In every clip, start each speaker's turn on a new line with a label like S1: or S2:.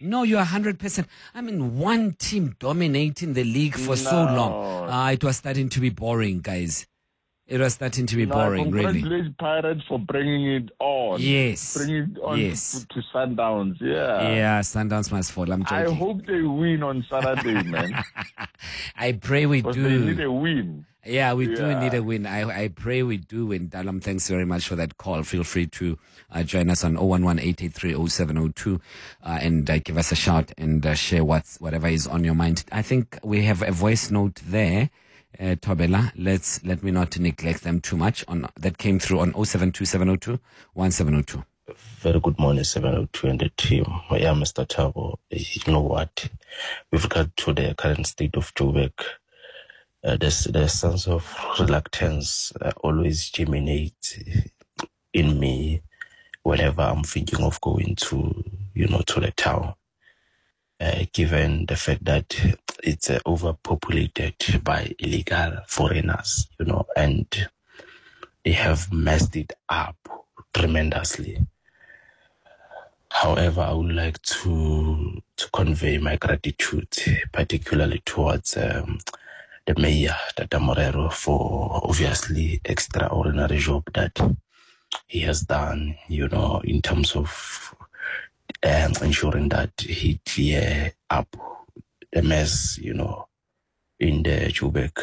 S1: No, you're 100%. I mean, one team dominating the league for so long. It was starting to be boring, guys. It was starting to be boring, really.
S2: Congratulate Pirates for bringing it on.
S1: Yes.
S2: Bringing it on to Sundowns,
S1: Yeah, Sundowns must fall. I'm joking.
S2: I hope they win on Saturday, man.
S1: I pray we do.
S2: They need a win.
S1: Yeah, we do need a win. I pray we do win. Dalam, thanks very much for that call. Feel free to join us on 011-883-0702 and give us a shout and share whatever is on your mind. I think we have a voice note there. Thobela, let me not neglect them too much. That came through on 072-702-1702.
S3: Very good morning, 702 and the team. Yeah, Mr. Thabo. You know what? With regard to the current state of Joburg, there's a sense of reluctance always germinates in me whenever I'm thinking of going to the town. Given the fact that it's overpopulated by illegal foreigners, and they have messed it up tremendously. However, I would like to convey my gratitude, particularly towards the Mayor, Tata Morero, for obviously extraordinary job that he has done, in terms of ensuring that he clear up the mess, in the Joburg.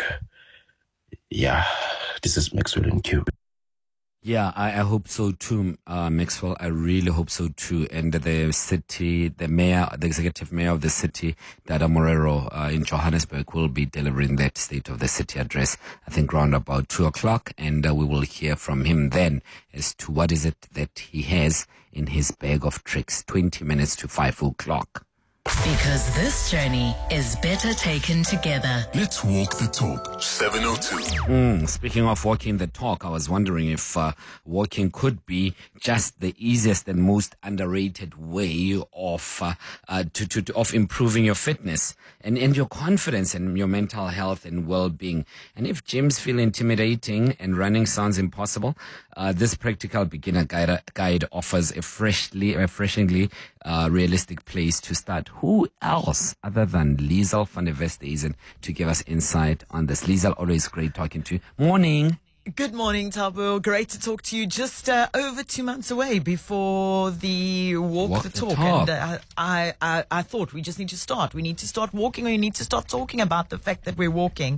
S3: Yeah, this is Maxwell in Q.
S1: Yeah, I hope so too, Maxwell. I really hope so too. And the city, the mayor, the executive mayor of the city, Dada Morero, in Johannesburg, will be delivering that State of the City address, I think, around about 2:00. And we will hear from him then as to what is it that he has in his bag of tricks. 20 minutes to 5:00.
S4: Because this journey is better taken together.
S5: Let's walk the talk. 702.
S1: Speaking of walking the talk, I was wondering if walking could be just the easiest and most underrated way of improving your fitness and your confidence and your mental health and well-being. And if gyms feel intimidating and running sounds impossible, this practical beginner guide offers a refreshingly realistic place to start. Who else other than Liesel van der Westhuizen to give us insight on this? Liesel, always great talking to you. Morning.
S6: Good morning, Thabo. Great to talk to you. Just over 2 months away before the walk the talk. And I thought we just need to start. We need to start walking, or you need to start talking about the fact that we're walking.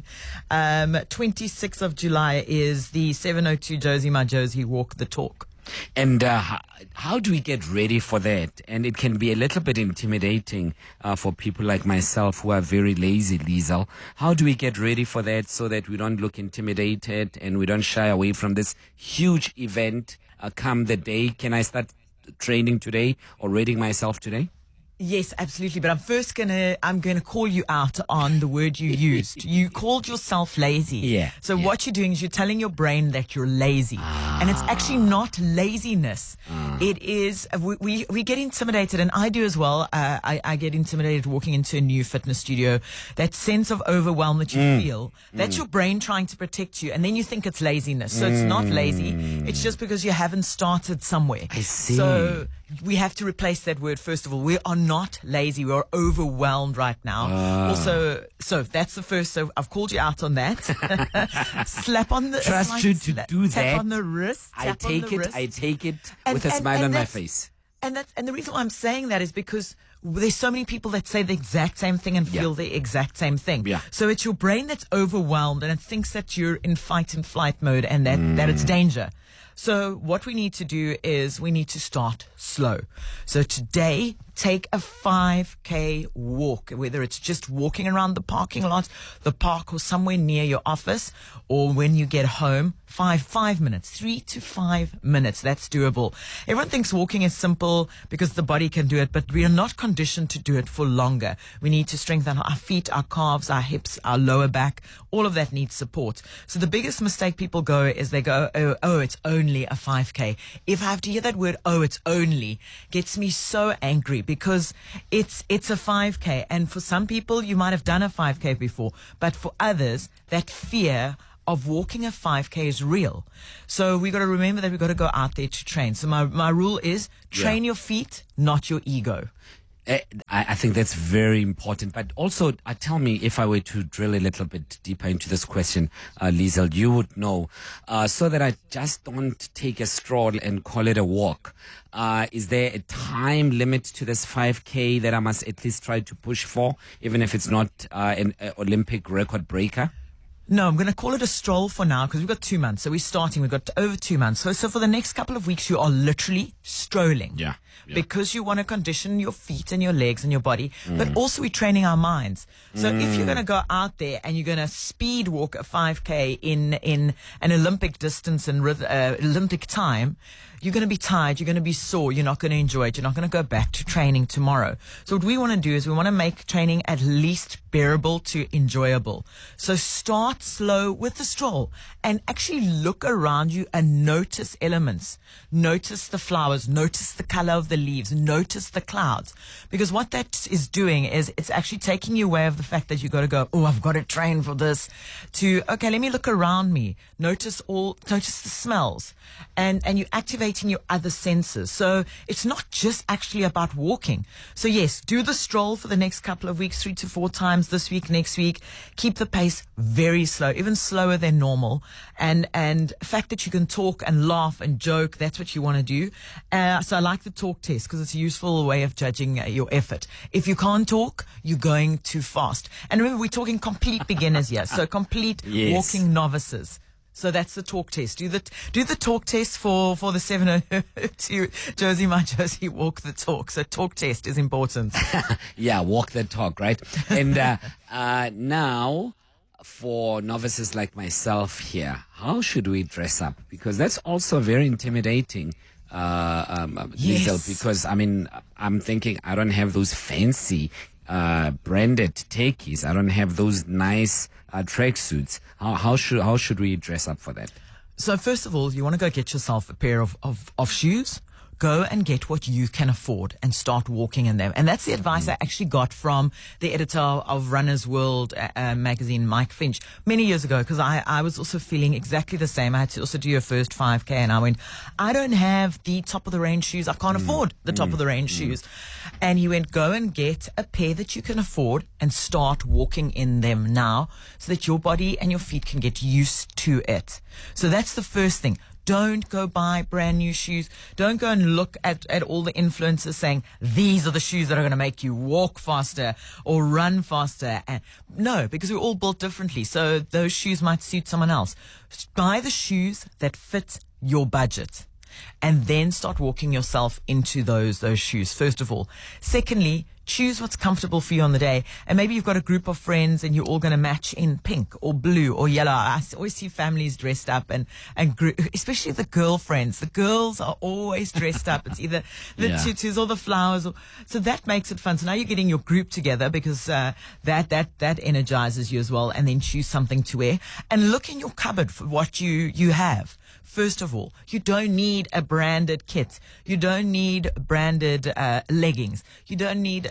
S6: 26th of July is the 702 Josie My Josie Walk the Talk.
S1: And how do we get ready for that? And it can be a little bit intimidating for people like myself who are very lazy, Liesel. How do we get ready for that so that we don't look intimidated and we don't shy away from this huge event come the day? Can I start training today or reading myself today?
S6: Yes, absolutely. But I'm gonna call you out on the word you used. You called yourself lazy.
S1: Yeah.
S6: So what you're doing is you're telling your brain that you're lazy, and it's actually not laziness. It is. We get intimidated, and I do as well. I get intimidated walking into a new fitness studio. That sense of overwhelm that you feel, that's your brain trying to protect you, and then you think it's laziness. So it's not lazy. It's just because you haven't started somewhere.
S1: I see.
S6: So we have to replace that word. First of all, we are not lazy. We are overwhelmed right now. Also, so that's the first. So I've called you out on that. Slap on the
S1: trust you to do
S6: tap
S1: that.
S6: on the wrist.
S1: I take it with a smile on my face.
S6: And the reason why I'm saying that is because there's so many people that say the exact same thing and feel the exact same thing.
S1: Yeah.
S6: So it's your brain that's overwhelmed and it thinks that you're in fight and flight mode and that it's danger. So what we need to do is we need to start slow. So today, take a 5K walk, whether it's just walking around the parking lot, the park, or somewhere near your office, or when you get home. 5 minutes, 3 to 5 minutes. That's doable. Everyone thinks walking is simple because the body can do it, but we are not conditioned to do it for longer. We need to strengthen our feet, our calves, our hips, our lower back. All of that needs support. So the biggest mistake people go is they go, oh, it's only a 5K. If I have to hear that word, oh, it's only, gets me so angry because it's a 5K. And for some people, you might have done a 5K before, but for others, that fear of walking a 5K is real. So we got to remember that we got to go out there to train. So my rule is train your feet, not your ego.
S1: I think that's very important. But also, tell me, if I were to drill a little bit deeper into this question, Liesl, you would know, so that I just don't take a stroll and call it a walk. Is there a time limit to this 5K that I must at least try to push for, even if it's not an Olympic record breaker?
S6: No, I'm going to call it a stroll for now because we've got 2 months. So we're starting. We've got over 2 months. So for the next couple of weeks, you are literally strolling.
S1: Yeah.
S6: Because you want to condition your feet and your legs and your body. But also we're training our minds. So if you're going to go out there and you're going to speed walk a 5K in an Olympic distance and Olympic time, you're going to be tired, you're going to be sore, you're not going to enjoy it, you're not going to go back to training tomorrow. So what we want to do is we want to make training at least bearable to enjoyable. So start slow with the stroll and actually look around you and notice elements. Notice the flowers, notice the color of the leaves, notice the clouds. Because what that is doing is it's actually taking you away of the fact that you got to go, oh, I've got to train for this, to, okay, let me look around me. Notice the smells. And you're activating your other senses. So it's not just actually about walking. So yes, do the stroll for the next couple of weeks, 3 to 4 times this week, next week. Keep the pace very slow, even slower than normal. And the fact that you can talk and laugh and joke, that's what you want to do. So I like the talk test because it's a useful way of judging your effort. If you can't talk, you're going too fast. And remember, we're talking complete beginners here. So complete walking novices. So that's the talk test. Do the talk test for the 702 Josie My Josie walk the talk. So talk test is important.
S1: Yeah, walk the talk, right? And now, for novices like myself here, how should we dress up? Because that's also very intimidating.
S6: Yes.
S1: Because I'm thinking I don't have those fancy branded techies. I don't have those nice tracksuits. How should we dress up for that?
S6: So first of all, you want to go get yourself a pair of shoes. Go and get what you can afford and start walking in them. And that's the advice I actually got from the editor of Runner's World magazine, Mike Finch, many years ago, because I was also feeling exactly the same. I had to also do a first 5K and I went, I don't have the top of the range shoes. I can't afford the top of the range shoes. And he went, go and get a pair that you can afford and start walking in them now so that your body and your feet can get used to it. So that's the first thing. Don't go buy brand new shoes. Don't go and look at all the influencers saying, these are the shoes that are going to make you walk faster or run faster. And no, because we're all built differently. So those shoes might suit someone else. Buy the shoes that fit your budget and then start walking yourself into those shoes, first of all. Secondly, choose what's comfortable for you on the day. And maybe you've got a group of friends and you're all going to match in pink or blue or yellow. I always see families dressed up and especially the girlfriends. The girls are always dressed up. It's either the tutus or the flowers. So that makes it fun. So now you're getting your group together because that energizes you as well. And then choose something to wear and look in your cupboard for what you have. First of all, you don't need a branded kit. You don't need branded leggings. You don't need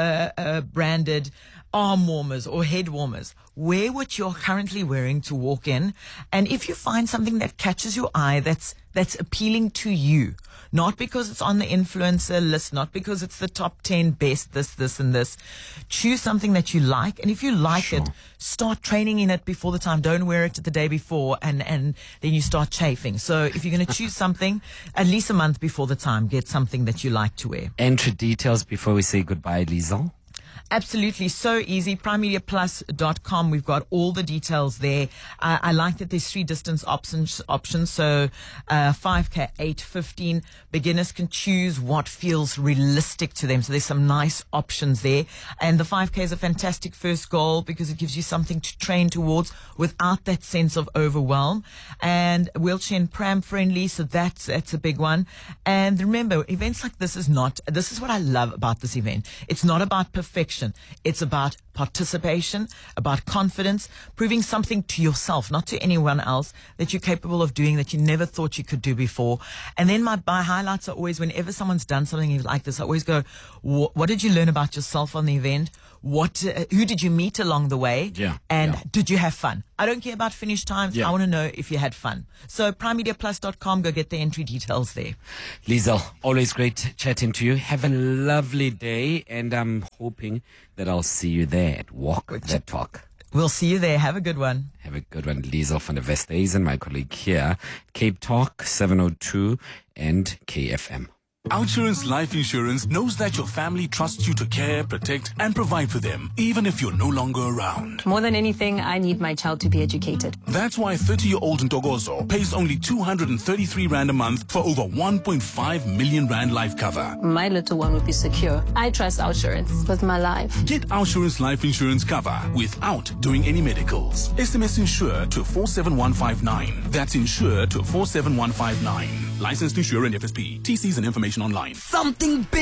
S6: a branded arm warmers or head warmers. Wear what you're currently wearing to walk in. And if you find something that catches your eye, that's appealing to you, not because it's on the influencer list, not because it's the top 10 best, this, and this. Choose something that you like. And if you like it, start training in it before the time. Don't wear it the day before and then you start chafing. So if you're going to choose something, at least a month before the time, get something that you like to wear.
S1: Entry details before we say goodbye, Liesl.
S6: Absolutely. So easy. PrimeMediaPlus.com. We've got all the details there. I like that there's 3 distance options. So, 5K, 8, 15. Beginners can choose what feels realistic to them. So there's some nice options there. And the 5K is a fantastic first goal because it gives you something to train towards without that sense of overwhelm. And wheelchair and pram friendly. So that's a big one. And remember, events like this is what I love about this event. It's not about perfection. It's about participation, about confidence, proving something to yourself, not to anyone else, that you're capable of doing that you never thought you could do before. And then my highlights are always, whenever someone's done something like this, I always go, what did you learn about yourself on the event? who did you meet along the way?
S1: Yeah.
S6: And
S1: Yeah.
S6: did you have fun? I don't care about finish times.
S1: Yeah.
S6: I want to know if you had fun. So primemediaplus.com, go get the entry details there.
S1: Liesl, always great chatting to you. Have a lovely day, and I'm hoping that I'll see you there at Walk the Talk.
S6: We'll see you there. Have a good one.
S1: Have a good one. Liesl van der Westhuizen, my colleague here, Cape Talk 702 and KFM.
S5: Outsurance Life Insurance knows that your family trusts you to care, protect, and provide for them, even if you're no longer around.
S7: More than anything, I need my child to be educated.
S5: That's why 30-year-old Ntogozo pays only 233 Rand a month for over 1.5 million Rand life cover.
S7: My little one will be secure. I trust Outsurance with my life.
S5: Get Outsurance Life Insurance cover without doing any medicals. SMS Insure to 47159. That's Insure to 47159. Licensed Insurer and FSP. TCs and information online.
S8: Something big.